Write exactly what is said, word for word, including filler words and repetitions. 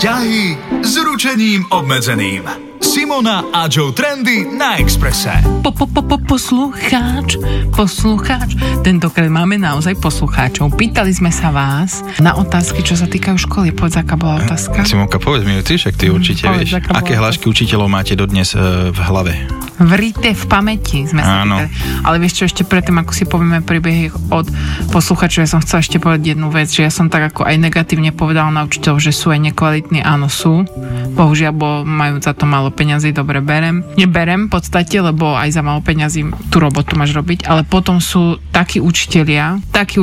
Vzťahy s ručením obmedzeným. Simona a Joe Trendy na Expresse. Poslucháč, poslucháč. Tentokrát máme naozaj poslucháčov. Pýtali sme sa vás na otázky, čo sa týkajú školy. Povedz, aká bola otázka. Simonka, povedz mi, ty však ty určite Povedz, vieš. otázka. Aké hlášky učiteľov máte dodnes uh, v hlave? Vrite v pamäti sme sa Áno. pýtali. Ale vieš čo, ešte predtým, ako si povieme príbehy od poslucháčov, ja som chcela ešte povedať jednu vec, že ja som tak ako aj negatívne povedala na učiteľov, že sú aj nekvalitní. Áno, sú. Bohužiaľ, bo majú za to málo peňazí, dobre berem. Neberem v podstate, lebo aj za málo peňazí tú robotu máš robiť, ale potom sú takí učitelia, takí